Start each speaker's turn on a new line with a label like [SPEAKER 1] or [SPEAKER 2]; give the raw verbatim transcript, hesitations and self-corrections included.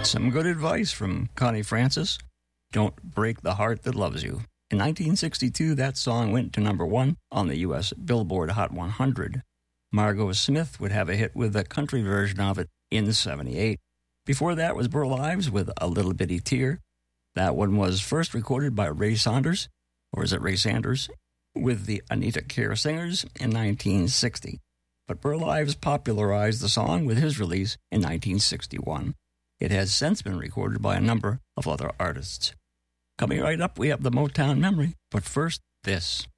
[SPEAKER 1] Some good advice from Connie Francis. Don't break the heart that loves you. In nineteen sixty-two, that song went to number one on the U S Billboard Hot one hundred. Margot Smith would have a hit with a country version of it in seventy-eight. Before that was Burl Ives with A Little Bitty Tear. That one was first recorded by Ray Saunders, or is it Ray Sanders, with the Anita Kerr Singers in nineteen sixty. But Burl Ives popularized the song with his release in nineteen sixty-one. It has since been recorded by a number of other artists. Coming right up, we have the Motown Memory, but first, this.